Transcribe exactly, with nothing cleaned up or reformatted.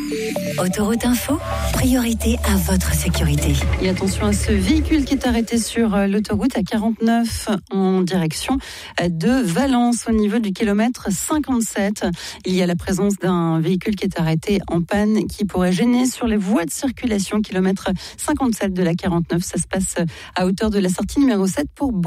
Autoroute Info, priorité à votre sécurité. Et attention à ce véhicule qui est arrêté sur l'autoroute à quarante-neuf en direction de Valence au niveau du kilomètre cinquante-sept. Il y a la présence d'un véhicule qui est arrêté en panne qui pourrait gêner sur les voies de circulation kilomètre cinquante-sept de la quarante-neuf. Ça se passe à hauteur de la sortie numéro sept pour